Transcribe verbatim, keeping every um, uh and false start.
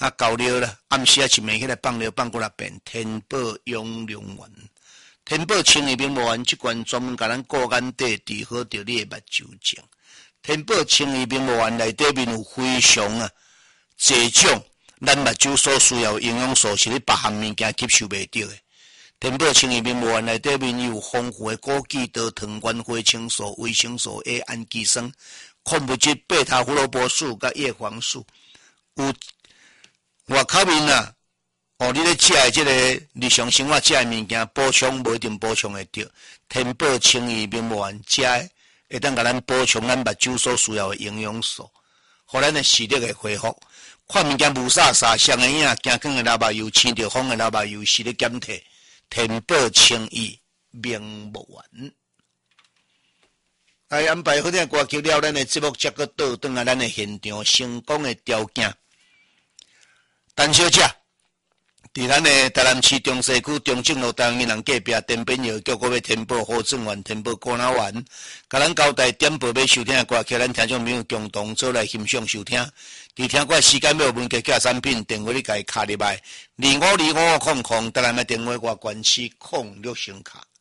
啊到了啦，暗时啊一暝起来放尿放过六遍，天宝永良丸。天宝清益明目丸这罐专门甲咱顾眼底治好着你的目睭症。天宝清益明目丸内底面有非常啊侪种咱目睭所需要的营养素，是你别项物件吸收袂到的。天宝清益明目丸内底面有丰富的枸杞豆、藤原花青素、维生素 A、氨基酸、矿物质贝塔胡萝卜素甲叶黄素。有外口面啊，哦，你咧食的这个日常生活食的物件，补充无一定补充会到。天宝清益明目丸食的，会当甲咱补充咱目睭所需要的营养素，互咱的视力会恢复。看物件无煞煞，双眼影，惊光的老目油，青着风的老目油，视力减退。天宝清益明目丸。来安排好听歌曲了，咱的节目才阁倒转来咱的现场，成功的条件。陈小姐，伫咱的台南市中西区中正路台湾银行隔壁天边药局，我要天宝好正丸、天宝果脑丸，甲咱交代点播要收听的歌曲，咱听众朋友共同做来欣赏收听。伫听过时间要问价价产品，电话你家己卡入来，二五二五空空，台南的电话我关系空六声卡。